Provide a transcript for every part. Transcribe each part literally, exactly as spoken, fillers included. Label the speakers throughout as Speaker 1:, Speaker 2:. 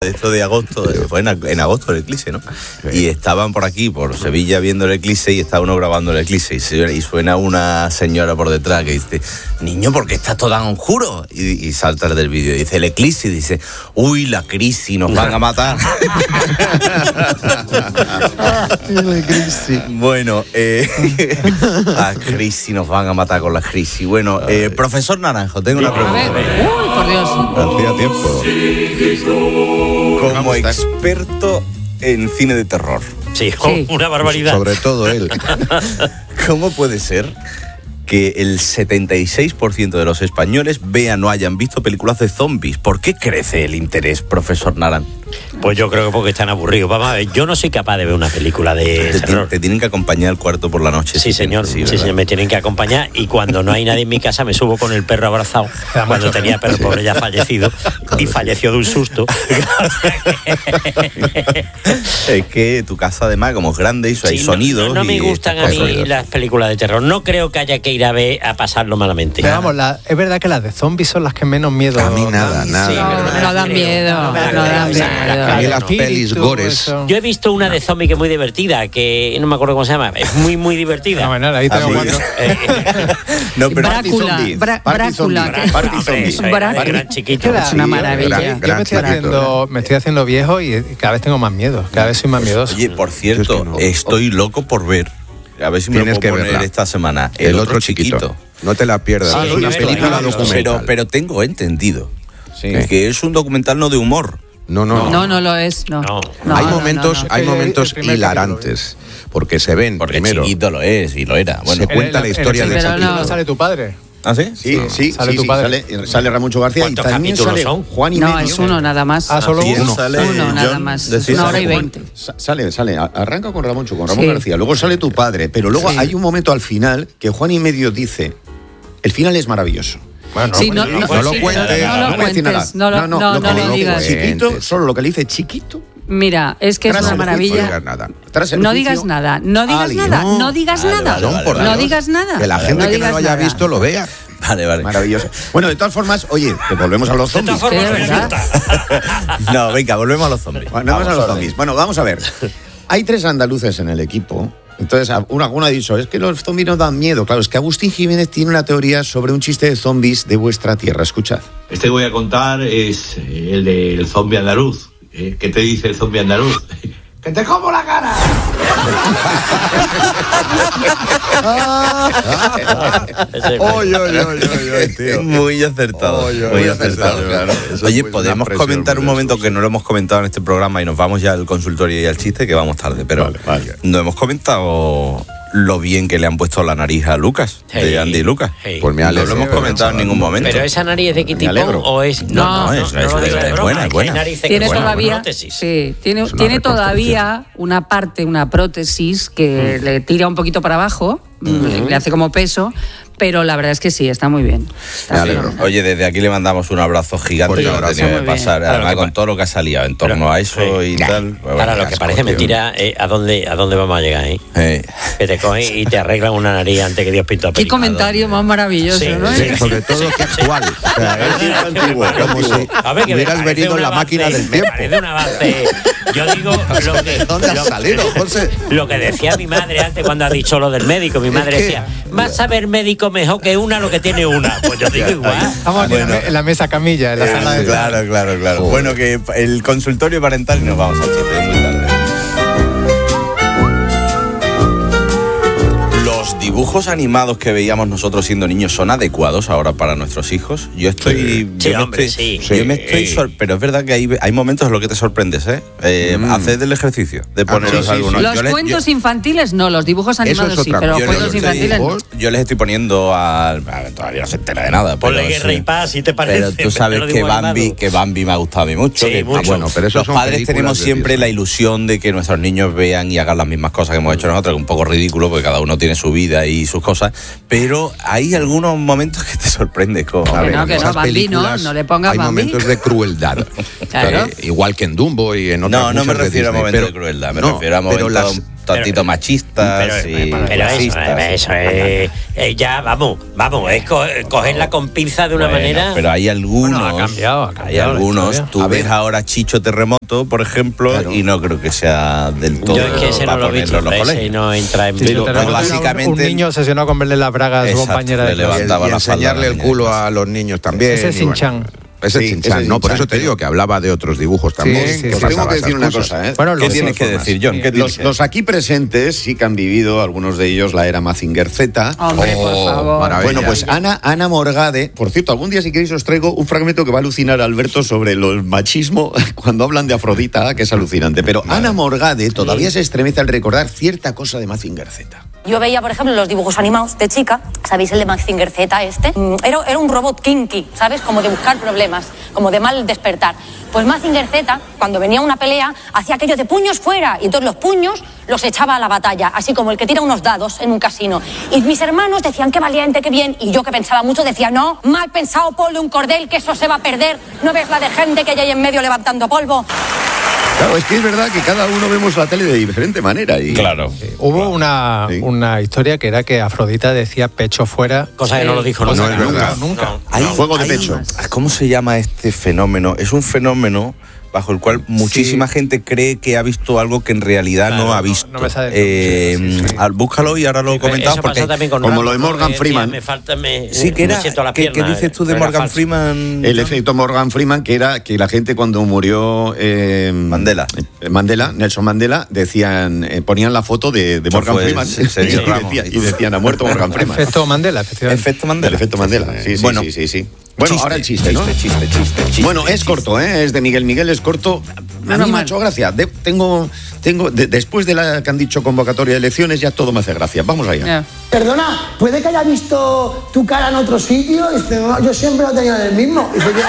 Speaker 1: esto de agosto, fue en, en agosto el eclipse, ¿no? Sí. Y estaban por aquí, por Sevilla, viendo el eclipse y estaba uno grabando el eclipse y, y suena una señora por detrás que dice, niño, ¿por qué estás todo tan oscuro? Y, y salta del vídeo y dice, el eclipse, y dice, uy, la crisis, nos van a matar. Bueno, eh, la crisis, nos van a matar con la crisis. Bueno, eh, profesor Naranjo, tengo una pregunta.
Speaker 2: Uy, por Dios.
Speaker 3: Hacía tiempo.
Speaker 1: Como experto en cine de terror.
Speaker 4: Sí, sí. Una barbaridad.
Speaker 3: Sobre todo él.
Speaker 1: ¿Cómo puede ser que el setenta y seis por ciento de los españoles vean o hayan visto películas de zombies? ¿Por qué crece el interés, profesor Naran?
Speaker 4: Pues yo creo que porque están aburridos. Vamos a ver, yo no soy capaz de ver una película de
Speaker 1: te,
Speaker 4: terror.
Speaker 1: Te tienen que acompañar al cuarto por la noche.
Speaker 4: Sí, señor, sí, sí, señor, me tienen que acompañar y cuando no hay nadie en mi casa me subo con el perro abrazado. Cuando tenía perro, pobre, ya fallecido y falleció de un susto.
Speaker 1: Es que tu casa además, como es grande, y hay sí, sonidos.
Speaker 4: No, no, no me gustan a mí
Speaker 1: sonidos.
Speaker 4: Las películas de terror. No creo que haya que ir a ver a pasarlo malamente.
Speaker 5: Pero vamos, la, es verdad que las de zombies son las que menos miedo.
Speaker 3: A mí nada,
Speaker 5: dan.
Speaker 3: nada.
Speaker 2: Sí, no, no dan miedo. No, no dan miedo.
Speaker 3: A mí las pelis gores.
Speaker 4: Yo he visto una de zombie que es muy divertida, que no me acuerdo cómo se llama. Es muy, muy divertida.
Speaker 5: No, bueno, ahí tengo cuatro.
Speaker 2: No, pero Brácula. Brácula.
Speaker 4: Gran chiquito.
Speaker 5: Es
Speaker 2: una maravilla.
Speaker 5: Gran, gran Yo me estoy, haciendo, me estoy haciendo viejo y cada vez tengo más miedo. Cada vez soy más miedoso.
Speaker 1: Oye, por cierto, es que no. estoy loco por ver. A ver si me
Speaker 3: Tienes
Speaker 1: lo puedo
Speaker 3: que
Speaker 1: poner
Speaker 3: verla.
Speaker 1: esta semana. El, el otro chiquito. chiquito.
Speaker 3: No te la pierdas.
Speaker 1: Sí,
Speaker 3: es una
Speaker 1: sí,
Speaker 3: película
Speaker 1: sí,
Speaker 3: documental.
Speaker 1: Pero, pero tengo entendido sí. que es un documental no de humor.
Speaker 3: No, no,
Speaker 2: no. No, no lo es. No.
Speaker 4: no.
Speaker 2: no
Speaker 3: hay
Speaker 2: no,
Speaker 3: momentos,
Speaker 2: no, no.
Speaker 3: hay momentos hilarantes. Porque se ven,
Speaker 1: porque
Speaker 3: primero.
Speaker 1: chiquito lo es y lo era. Bueno,
Speaker 3: se cuenta la historia de
Speaker 5: esa no sale tu padre.
Speaker 1: ¿Ah, sí?
Speaker 6: Sí,
Speaker 5: no,
Speaker 6: sí,
Speaker 5: sale
Speaker 6: sí,
Speaker 5: tu
Speaker 6: sí
Speaker 5: padre.
Speaker 6: Sale, sale Ramoncho García.
Speaker 4: ¿Cuántos
Speaker 6: y también
Speaker 4: capítulos
Speaker 6: sale
Speaker 4: son?
Speaker 6: Juan y
Speaker 2: No,
Speaker 6: medio.
Speaker 2: es uno nada más.
Speaker 5: Ah, solo uno.
Speaker 1: Sale
Speaker 2: uno nada
Speaker 1: John,
Speaker 2: más.
Speaker 1: De
Speaker 2: Una hora y veinte.
Speaker 6: Sale, sale. Arranca con Ramoncho, con Ramón
Speaker 2: sí.
Speaker 6: García. Luego sale tu padre. Pero luego sí. hay un momento al final que Juan y medio dice, el final es maravilloso.
Speaker 5: Bueno,
Speaker 2: sí, no,
Speaker 3: no,
Speaker 2: no,
Speaker 3: no lo
Speaker 2: sí,
Speaker 3: cuentes.
Speaker 2: No, no, no lo cuentes. No, no, no, no, no lo digas.
Speaker 6: Chiquito, solo lo que le dice chiquito.
Speaker 2: Mira, es que es una maravilla. No digas nada, no digas nada, no digas nada, no digas nada.
Speaker 3: Que la gente que no lo haya visto lo vea.
Speaker 1: Vale, vale.
Speaker 6: Maravilloso. Bueno, de todas formas, oye, que volvemos a los zombies.
Speaker 4: De todas formas,
Speaker 1: no, venga, volvemos a los zombies.
Speaker 6: Bueno, vamos, vamos a los zombies. Bueno, vamos a ver. Hay tres andaluces en el equipo. Entonces, alguno ha dicho, es que los zombies no dan miedo. Claro, es que Agustín Jiménez tiene una teoría sobre un chiste de zombies de vuestra tierra. Escuchad.
Speaker 7: Este que voy a contar es el del zombie andaluz. ¿Qué te dice el zombie andaluz? ¡Que te como la cara!
Speaker 3: Oye, oye, oye, tío.
Speaker 1: Muy acertado. Oy, oy, muy acertado, acertado claro. Oye, podemos comentar un momento que no lo hemos comentado en este programa y nos vamos ya al consultorio y al chiste, que vamos tarde, pero vale, vale. no hemos comentado lo bien que le han puesto la nariz a Lucas, hey, de Andy y Lucas.
Speaker 4: Hey.
Speaker 1: Pues me alegro. No lo hemos comentado en ningún momento.
Speaker 4: ¿Pero esa nariz es de Kitipón o es...?
Speaker 1: No, no, no, es, no, es, no, es, es, es buena, es buena.
Speaker 2: Tiene todavía, sí, tiene, tiene todavía una parte, una prótesis que mm. le tira un poquito para abajo, mm. le hace como peso, pero la verdad es que sí, está muy bien. Está
Speaker 1: bien. Oye, desde aquí le mandamos un abrazo gigante que ha tenido que pasar, además con todo lo que ha salido en torno pero, a eso sí, y ya. tal.
Speaker 4: Bueno, ahora, lo que parece mentira, eh, ¿a, dónde, ¿a dónde vamos a llegar? Eh? Eh. Que te cogen y te arreglan una nariz antes que Dios pinta
Speaker 2: Qué comentario más maravilloso,
Speaker 4: sí,
Speaker 2: ¿no?
Speaker 3: Sí, sobre todo que actual. O sea, es antiguo, como si
Speaker 4: a ver, que
Speaker 3: hubieras venido en la máquina del tiempo.
Speaker 4: Me parece un avance. Yo digo lo que...
Speaker 3: ¿Dónde has salido, José?
Speaker 4: Lo que decía mi madre antes cuando ha dicho lo del médico. Mi madre decía, vas a ver médico mejor que una lo que tiene una. Pues yo digo igual.
Speaker 5: Estamos bueno, en la mesa camilla, en la
Speaker 1: eh,
Speaker 5: sala de...
Speaker 1: Claro, claro, claro. Joder. Bueno, que el consultorio parental y nos vamos al chiste, es muy tarde. ¿Los dibujos animados que veíamos nosotros siendo niños son adecuados ahora para nuestros hijos? Yo estoy...
Speaker 4: Sí,
Speaker 1: yo
Speaker 4: hombre,
Speaker 1: estoy,
Speaker 4: sí.
Speaker 1: Yo me estoy... Sor- pero es verdad que hay, hay momentos en los que te sorprendes, ¿eh? eh mm. Haced el ejercicio de poneros ah, sí, sí, algunos.
Speaker 2: Sí. Los yo cuentos les, yo, infantiles no, los dibujos animados sí, pero los cuentos infantiles no.
Speaker 1: Yo les estoy poniendo al... Todavía no se entera de nada.
Speaker 4: Ponle Guerra sí. y Paz, si te parece.
Speaker 1: Pero tú sabes que Bambi, que Bambi me ha gustado a mí mucho.
Speaker 4: Sí,
Speaker 1: que,
Speaker 4: mucho.
Speaker 1: Ah, bueno, pero los padres tenemos siempre la ilusión de que nuestros niños vean y hagan las mismas cosas que hemos hecho nosotros, que es un poco ridículo porque cada uno tiene su vida y sus cosas, pero hay algunos momentos que te sorprendes con...
Speaker 2: Que no, que no, Bambi no, no le pongas
Speaker 3: hay
Speaker 2: Bambi.
Speaker 3: Hay momentos de crueldad. Claro. Eh, igual que en Dumbo y en otras
Speaker 1: No, no me refiero
Speaker 3: Disney,
Speaker 1: a momentos
Speaker 3: pero,
Speaker 1: de crueldad, me
Speaker 3: no,
Speaker 1: refiero a momentos tontito machistas
Speaker 4: pero,
Speaker 1: y
Speaker 4: pero, pero eso, eso es, eh, ya vamos, vamos, es co cogerla con pinza de una
Speaker 1: bueno,
Speaker 4: manera.
Speaker 1: Pero hay algunos,
Speaker 5: bueno, ha cambiado, ha cambiado
Speaker 1: hay algunos. Tú
Speaker 6: A
Speaker 1: ves
Speaker 6: ver.
Speaker 1: ahora Chicho Terremoto, por ejemplo,
Speaker 6: Claro.
Speaker 1: y no creo que sea del todo.
Speaker 4: Yo es que ese no
Speaker 1: para
Speaker 4: lo he visto,
Speaker 1: ponerlo en los
Speaker 4: ese
Speaker 1: colegios.
Speaker 4: no entra en
Speaker 5: Sí,
Speaker 1: Pero,
Speaker 5: pero
Speaker 1: pues,
Speaker 5: básicamente
Speaker 1: básicamente
Speaker 5: un niño obsesionado con verle las bragas a su
Speaker 1: Exacto,
Speaker 5: compañera de
Speaker 1: le
Speaker 5: clase.
Speaker 3: Y,
Speaker 1: levantaba
Speaker 3: y
Speaker 1: la falda
Speaker 3: enseñarle
Speaker 1: a la
Speaker 3: el
Speaker 1: niña.
Speaker 3: culo a los niños también.
Speaker 5: Ese es
Speaker 3: y bueno.
Speaker 5: Shin-chan.
Speaker 3: Ese es
Speaker 6: Sí,
Speaker 3: Shin-chan,
Speaker 6: ese es
Speaker 3: no, por
Speaker 6: Shin-chan,
Speaker 3: eso te digo
Speaker 6: pero-
Speaker 3: que hablaba de otros dibujos también.
Speaker 5: Sí, sí,
Speaker 3: que
Speaker 6: Os
Speaker 5: sí.
Speaker 3: pasaba
Speaker 6: tengo que decir
Speaker 3: esas
Speaker 6: una
Speaker 3: cosas.
Speaker 6: cosa, ¿eh?
Speaker 5: Bueno,
Speaker 1: ¿Qué
Speaker 5: los
Speaker 1: tienes que
Speaker 5: formas.
Speaker 1: decir, John? ¿Qué tienes
Speaker 6: Los,
Speaker 1: que
Speaker 6: los aquí presentes sí que han vivido, algunos de ellos, la era Mazinger Z.
Speaker 2: Hombre, por
Speaker 3: Oh,
Speaker 2: favor.
Speaker 3: maravilla.
Speaker 6: Bueno, pues Ana, Ana Morgade, por cierto, algún día si queréis os traigo un fragmento que va a alucinar a Alberto sobre el machismo cuando hablan de Afrodita, que es alucinante. Pero Ana Morgade todavía se estremece al recordar cierta cosa de Mazinger Z.
Speaker 8: Yo veía, por ejemplo, los dibujos animados de chica, ¿sabéis el de Mazinger Z este? Mm, Era, era un robot kinky, ¿sabes? Como de buscar problemas, como de mal despertar. Pues Mazinger Z, cuando venía una pelea, hacía aquello de puños fuera, y todos los puños los echaba a la batalla, así como el que tira unos dados en un casino. Y mis hermanos decían, qué valiente, qué bien, y yo que pensaba mucho decía, no, mal pensado, ponle un cordel, que eso se va a perder, ¿no ves la de gente que hay ahí en medio levantando polvo?
Speaker 6: Claro, es que es verdad que cada uno vemos la tele de diferente manera. Y...
Speaker 1: Claro.
Speaker 5: Hubo una,
Speaker 6: Sí.
Speaker 5: una historia que era que Afrodita decía pecho fuera.
Speaker 4: Cosa que no lo dijo
Speaker 5: Cosa
Speaker 4: nunca.
Speaker 5: que
Speaker 3: No es verdad.
Speaker 5: Nunca.
Speaker 4: No.
Speaker 1: Hay-
Speaker 6: Fuego de
Speaker 1: hay-
Speaker 6: pecho.
Speaker 1: ¿Cómo se llama este fenómeno? Es un fenómeno bajo el cual muchísima gente cree que ha visto algo que en realidad
Speaker 4: Claro,
Speaker 1: no ha
Speaker 4: no-
Speaker 1: visto.
Speaker 5: no me sale el
Speaker 1: Eh,
Speaker 5: nombre, sí, sí.
Speaker 1: al- Búscalo y ahora lo
Speaker 4: Sí, pero
Speaker 1: comentamos
Speaker 4: eso
Speaker 1: porque
Speaker 4: pasa también con
Speaker 6: como
Speaker 4: Rambo,
Speaker 6: lo de
Speaker 4: ¿no?
Speaker 6: Morgan
Speaker 4: Eh,
Speaker 6: Freeman.
Speaker 4: Me falta, me,
Speaker 1: sí que
Speaker 4: me
Speaker 1: era
Speaker 4: siento la
Speaker 1: ¿qué,
Speaker 4: pierna,
Speaker 1: qué dices tú de
Speaker 4: pero era
Speaker 1: Morgan
Speaker 4: falso.
Speaker 1: Freeman?
Speaker 6: El efecto Morgan Freeman, que era que la gente cuando murió eh,
Speaker 1: Mandela.
Speaker 6: eh, Mandela, Nelson Mandela, decían, eh, ponían la foto de, de
Speaker 1: Eso
Speaker 6: Morgan
Speaker 1: fue
Speaker 6: Freeman
Speaker 1: ese- Sergio
Speaker 6: y,
Speaker 1: Ramos.
Speaker 6: decía- y decían, ha muerto Morgan Freeman.
Speaker 5: Efecto Mandela, efectivamente.
Speaker 1: Efecto Mandela.
Speaker 6: El efecto Mandela, sí, sí,
Speaker 1: Bueno,
Speaker 6: sí, sí, sí. Bueno,
Speaker 1: chiste,
Speaker 6: ahora el chiste, ¿no?
Speaker 1: chiste, chiste, chiste, chiste,
Speaker 6: Bueno, es
Speaker 1: chiste.
Speaker 6: corto, ¿eh? Es de Miguel Miguel, es corto. A
Speaker 2: Menos
Speaker 6: mí me ha
Speaker 2: mal.
Speaker 6: hecho gracia. De- tengo, tengo de- después de la que han dicho convocatoria de elecciones, ya todo me hace gracia. Vamos allá.
Speaker 2: Ya.
Speaker 9: Perdona, ¿puede que haya visto tu cara en otro sitio? Y dice, no, yo siempre lo tenía en el mismo. Y dice, yo,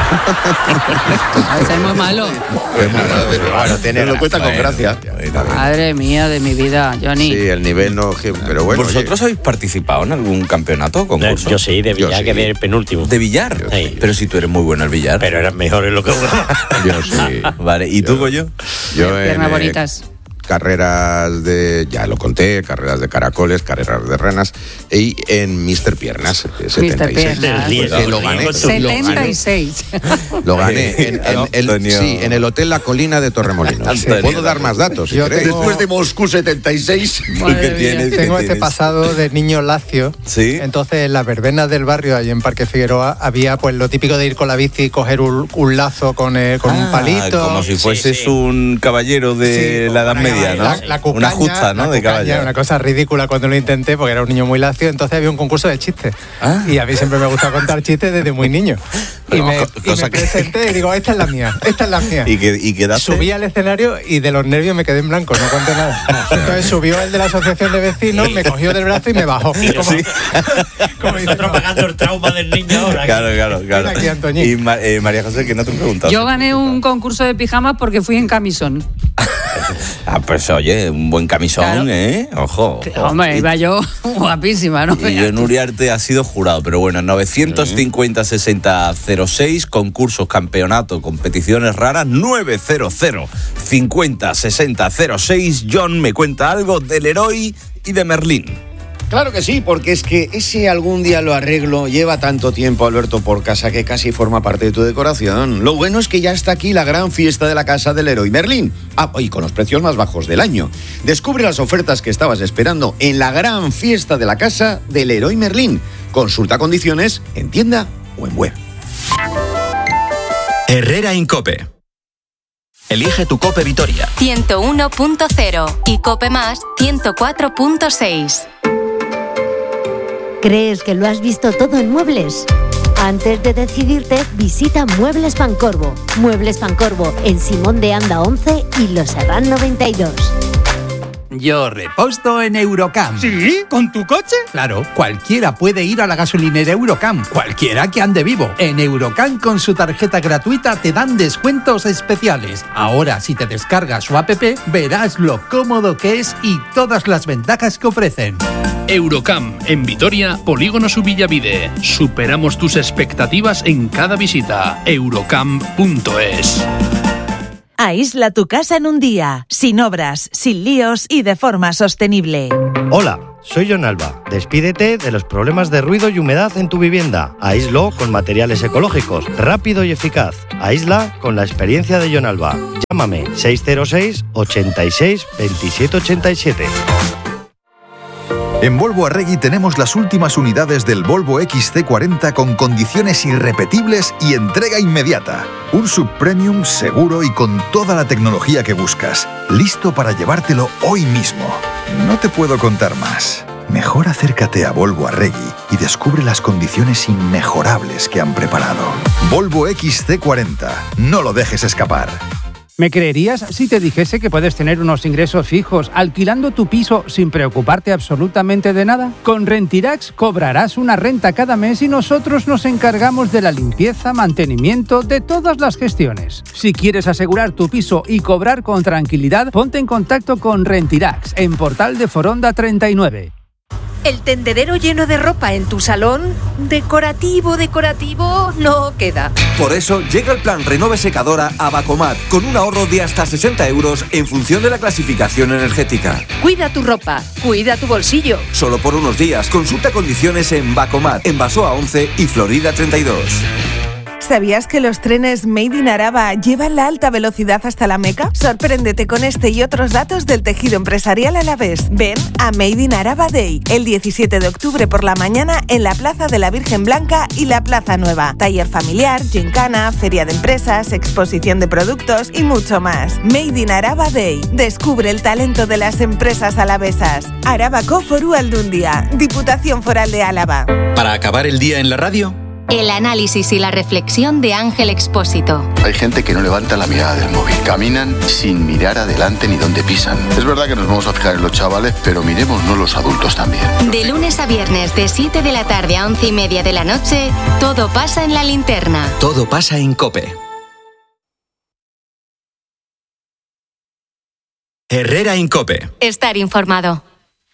Speaker 2: A ver, es muy malo.
Speaker 3: Bueno, tiene
Speaker 6: Pero lo cuenta con
Speaker 3: bueno,
Speaker 6: gracia.
Speaker 2: Madre mía de mi vida, Johnny.
Speaker 3: Sí, el nivel no. Pero bueno.
Speaker 1: ¿Vosotros habéis participado en algún campeonato o
Speaker 4: Eh,
Speaker 1: concurso?
Speaker 4: Yo sí, de
Speaker 3: Yo
Speaker 4: billar,
Speaker 3: sí.
Speaker 4: que de penúltimo.
Speaker 1: ¿De billar?
Speaker 4: Sí.
Speaker 1: Pero si tú eres muy bueno al billar.
Speaker 4: Pero eran mejores lo que
Speaker 3: oye, yo sí.
Speaker 1: Vale, ¿y tú, Goyo?
Speaker 3: Yo en,
Speaker 2: Piernas
Speaker 3: eh,
Speaker 2: bonitas.
Speaker 3: carreras de, ya lo conté, carreras de caracoles, carreras de renas, y en mister Piernas, eh, setenta y seis.
Speaker 2: Piernas.
Speaker 3: Pues, eh, lo gané.
Speaker 2: setenta y seis.
Speaker 3: Lo gané en, en- en-
Speaker 1: Antonio.
Speaker 3: sí, en el Hotel La Colina de Torremolinos.
Speaker 1: Antonio.
Speaker 3: Puedo dar más datos, si
Speaker 5: Yo
Speaker 3: queréis.
Speaker 5: tengo-
Speaker 6: Después de Moscú setenta y seis.
Speaker 2: Madre
Speaker 1: ¿Qué
Speaker 2: mía.
Speaker 1: tienes? ¿Qué
Speaker 5: Tengo este
Speaker 1: tienes?
Speaker 5: pasado de niño lacio.
Speaker 1: Sí.
Speaker 5: Entonces, en las verbenas del barrio, allí en Parque Figueroa, había pues lo típico de ir con la bici y coger un, un lazo con, eh, con un
Speaker 1: Ah,
Speaker 5: palito.
Speaker 1: Como si
Speaker 4: Sí,
Speaker 1: fueses
Speaker 4: sí.
Speaker 1: un caballero de
Speaker 5: Sí,
Speaker 1: la Edad
Speaker 5: una-
Speaker 1: Media, ¿no?
Speaker 5: la- la cucaña,
Speaker 1: una justa, ¿no?
Speaker 5: la
Speaker 1: De
Speaker 5: cucaña,
Speaker 1: caballo.
Speaker 5: Una cosa ridícula cuando lo intenté porque era un niño muy lacio. Entonces había un concurso de chistes.
Speaker 1: Ah.
Speaker 5: Y a mí siempre me gusta contar chistes desde muy niño. Y
Speaker 1: No,
Speaker 5: me,
Speaker 1: co-
Speaker 5: y
Speaker 1: cosa
Speaker 5: me
Speaker 1: que-
Speaker 5: presenté y digo, esta es la mía, esta es la mía.
Speaker 1: Y, que, y quedaste.
Speaker 5: Subí al escenario y de los nervios me quedé en blanco, no conté nada. Entonces subió el de la asociación de vecinos, me cogió del brazo y me bajó. Como, como
Speaker 4: Nosotros
Speaker 5: diciendo,
Speaker 4: pagando el trauma del niño ahora.
Speaker 1: Claro, claro, claro.
Speaker 5: Mira aquí, Antoñín.
Speaker 1: Y Ma- eh, María José, que no te he preguntado.
Speaker 2: Yo gané un concurso de pijamas porque fui en camisón.
Speaker 1: Ah, pues oye, un buen camisón,
Speaker 2: Claro.
Speaker 1: ¿eh? Ojo. ojo.
Speaker 2: Hombre,
Speaker 1: Y-
Speaker 2: iba yo guapísima, ¿no?
Speaker 1: Y yo en Uriarte ha sido jurado, pero bueno, novecientos cincuenta sesenta cero seis, concursos, campeonato, competiciones raras, novecientos cincuenta sesenta cero seis. John me cuenta algo del Heroi y de Merlín.
Speaker 6: Claro que sí, porque es que ese algún día lo arreglo lleva tanto tiempo, Alberto, por casa que casi forma parte de tu decoración. Lo bueno es que ya está aquí la gran fiesta de la casa del Leroy Merlin. Ah, y con los precios más bajos del año. Descubre las ofertas que estabas esperando en la gran fiesta de la casa del Leroy Merlin. Consulta condiciones en tienda o en web.
Speaker 10: Herrera Incope. Elige tu Cope Vitoria.
Speaker 11: ciento uno punto cero y Cope Más ciento cuatro punto seis.
Speaker 12: ¿Crees que lo has visto todo en muebles? Antes de decidirte, visita Muebles Pancorbo. Muebles Pancorbo en Simón de Anda once y Los Serrán noventa y dos.
Speaker 13: Yo reposto en Eurocam. ¿Sí? ¿Con tu coche? Claro, cualquiera puede ir a la gasolinera Eurocam, cualquiera que ande vivo. En Eurocam con su tarjeta gratuita te dan descuentos especiales. Ahora, si te descargas su app, verás lo cómodo que es y todas las ventajas que ofrecen.
Speaker 14: Eurocam, en Vitoria, Polígono Subillavide. Superamos tus expectativas en cada visita. eurocam punto es.
Speaker 15: Aísla tu casa en un día, sin obras, sin líos y de forma sostenible.
Speaker 16: Hola, soy John Alba. Despídete de los problemas de ruido y humedad en tu vivienda. Aíslo con materiales ecológicos, rápido y eficaz. Aísla con la experiencia de John Alba. Llámame seis cero seis, ochenta y seis, veintisiete ochenta y siete.
Speaker 17: En Volvo Arregui tenemos las últimas unidades del Volvo X C cuarenta con condiciones irrepetibles y entrega inmediata. Un subpremium seguro y con toda la tecnología que buscas. Listo para llevártelo hoy mismo. No te puedo contar más. Mejor acércate a Volvo Arregui y descubre las condiciones inmejorables que han preparado. Volvo X C cuarenta. No lo dejes escapar.
Speaker 18: ¿Me creerías si te dijese que puedes tener unos ingresos fijos alquilando tu piso sin preocuparte absolutamente de nada? Con Rentirax cobrarás una renta cada mes y nosotros nos encargamos de la limpieza, mantenimiento, de todas las gestiones. Si quieres asegurar tu piso y cobrar con tranquilidad, ponte en contacto con Rentirax en Portal de Foronda treinta y nueve.
Speaker 19: El tendedero lleno de ropa en tu salón, decorativo, decorativo, no queda.
Speaker 20: Por eso llega el plan Renove Secadora a Bacomat, con un ahorro de hasta sesenta euros en función de la clasificación energética.
Speaker 19: Cuida tu ropa, cuida tu bolsillo.
Speaker 20: Solo por unos días, consulta condiciones en Bacomat, en Basoa once y Florida treinta y dos.
Speaker 21: ¿Sabías que los trenes Made in Araba llevan la alta velocidad hasta la Meca? Sorpréndete con este y otros datos del tejido empresarial alavés. Ven a Made in Araba Day, el diecisiete de octubre por la mañana en la Plaza de la Virgen Blanca y la Plaza Nueva. Taller familiar, gincana, feria de empresas, exposición de productos y mucho más. Made in Araba Day. Descubre el talento de las empresas alavesas. Arabako Foru Aldundia, Diputación Foral de Álava.
Speaker 10: Para acabar el día en la radio,
Speaker 11: el análisis y la reflexión de Ángel Expósito.
Speaker 22: Hay gente que no levanta la mirada del móvil. Caminan sin mirar adelante ni dónde pisan. Es verdad que nos vamos a fijar en los chavales, pero miremosnos los adultos también.
Speaker 11: De lunes a viernes, de siete de la tarde a once y media de la noche, todo pasa en La Linterna.
Speaker 10: Todo pasa en COPE. Herrera en COPE.
Speaker 11: Estar informado.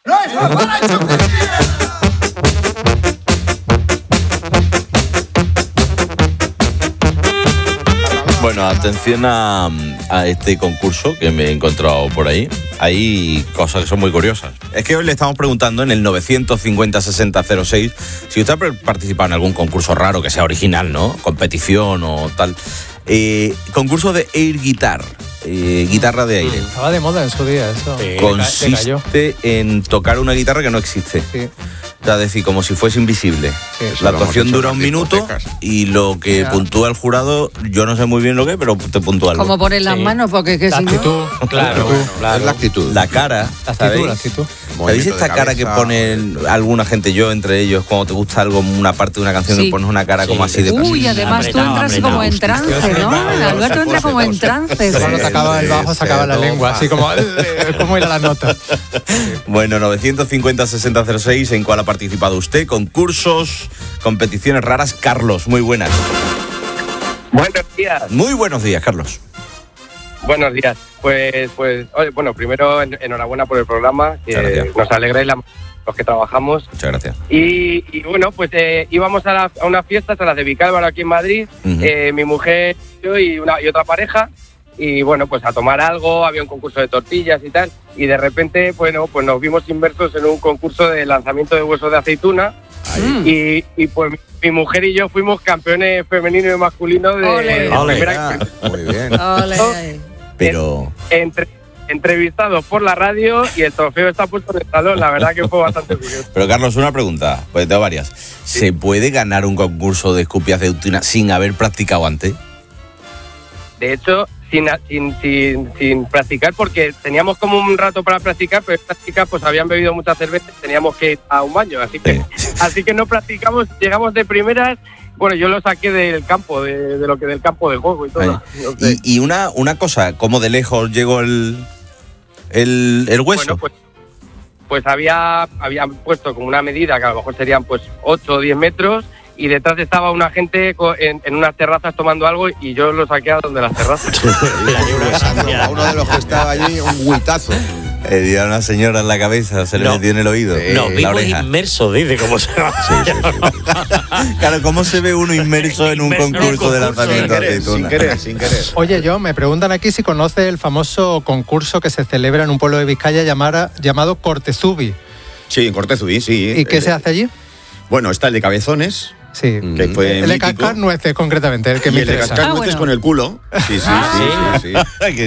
Speaker 1: Bueno, atención a, a este concurso que me he encontrado por ahí. Hay cosas que son muy curiosas. Es que hoy le estamos preguntando en el novecientos cincuenta sesenta cero seis si usted ha participado en algún concurso raro que sea original, ¿no? Competición o tal. Eh, concurso de air guitar. Eh, guitarra de aire.
Speaker 5: Estaba de moda en su día eso.
Speaker 1: Sí. Consiste en tocar una guitarra que no existe. Sí. O sea, es decir, como si fuese invisible. Sí, la actuación dura un minuto y lo que yeah. puntúa el jurado, yo no sé muy bien lo que, pero te puntúa algo.
Speaker 2: Como poner las sí. manos, porque es que
Speaker 5: la
Speaker 2: si
Speaker 5: actitud,
Speaker 2: no...
Speaker 5: claro,
Speaker 1: bueno,
Speaker 3: claro. Es la actitud.
Speaker 1: La cara,
Speaker 5: la
Speaker 1: ¿sabéis?
Speaker 5: actitud, la actitud.
Speaker 1: ¿Sabéis esta cara que ponen alguna gente, yo entre ellos, cuando te gusta algo, una parte de una canción sí. y pones una cara sí. como así de...
Speaker 2: Uy, además apretado, tú entras apretado. como en trance, ¿no? Alberto entra como en trance.
Speaker 5: Cuando te acaba el bajo, se acaba la lengua, así como... ¿Cómo era la nota?
Speaker 1: Bueno, novecientos cincuenta sesenta cero seis, ¿en cuál ha participado usted? Concursos, competiciones raras. Carlos, muy buenas.
Speaker 23: Buenos días.
Speaker 1: Muy buenos días, Carlos.
Speaker 23: Buenos días. Pues, pues oye, bueno, primero en, enhorabuena por el programa, que nos alegráis la, los que trabajamos.
Speaker 1: Muchas gracias.
Speaker 23: Y, y bueno, pues eh, íbamos a, la, a unas fiestas, a las de Vicálvaro aquí en Madrid, uh-huh. eh, mi mujer, yo y, una, y otra pareja, y bueno, pues a tomar algo, había un concurso de tortillas y tal, y de repente, bueno, pues nos vimos inmersos en un concurso de lanzamiento de huesos de aceituna. Y, y pues mi mujer y yo fuimos campeones femeninos y masculinos de, de
Speaker 1: Ole,
Speaker 23: primera.
Speaker 1: Muy bien.
Speaker 23: Ole. Pero entre, entrevistados por la radio y el trofeo está puesto en el salón. La verdad que fue bastante curioso.
Speaker 1: Pero Carlos, una pregunta, pues tengo varias. ¿Se sí. puede ganar un concurso de escupir aceituna sin haber practicado antes?
Speaker 23: De hecho, sin, sin, sin, sin practicar, porque teníamos como un rato para practicar, pero en práctica pues habían bebido mucha cerveza y teníamos que ir a un baño, así que, sí. así que no practicamos, llegamos de primeras. Bueno, yo lo saqué del campo, de, de lo que del campo de juego y todo. No
Speaker 1: sé. Y, y una, una cosa, ¿cómo de lejos llegó el, el, el hueso?
Speaker 23: Bueno, pues, pues había, habían puesto como una medida que a lo mejor serían pues ocho o diez metros, y detrás estaba una gente en, en unas terrazas tomando algo y yo lo saqué a donde las terrazas.
Speaker 3: A uno de los que estaba allí, un huitazo.
Speaker 1: Le dio a una señora en la cabeza, se le
Speaker 4: No.
Speaker 1: metió en el oído.
Speaker 4: No,
Speaker 1: en la
Speaker 4: vivo
Speaker 1: oreja.
Speaker 4: inmerso, dice cómo se va.
Speaker 1: Claro, ¿cómo se ve uno inmerso en un
Speaker 4: Inmerso en un
Speaker 1: concurso de
Speaker 4: concurso,
Speaker 1: lanzamiento de
Speaker 6: sin
Speaker 1: aceituna?
Speaker 6: querer, sin querer.
Speaker 5: Oye, yo me preguntan aquí si conoce el famoso concurso que se celebra en un pueblo de Vizcaya llamara- llamado Cortezubi.
Speaker 6: Sí, en Cortezubí, sí.
Speaker 5: ¿Y qué
Speaker 6: Eh,
Speaker 5: se hace allí?
Speaker 6: Bueno, está el de cabezones,
Speaker 5: Sí.
Speaker 6: que fue
Speaker 5: El de
Speaker 6: mítico.
Speaker 5: cascar nueces, concretamente, el que
Speaker 6: Y
Speaker 5: me
Speaker 6: el de
Speaker 5: interesa.
Speaker 6: cascar
Speaker 2: Ah,
Speaker 6: nueces
Speaker 2: bueno.
Speaker 6: con el culo. Sí, sí,
Speaker 2: Ah,
Speaker 6: sí, sí, sí.
Speaker 1: Que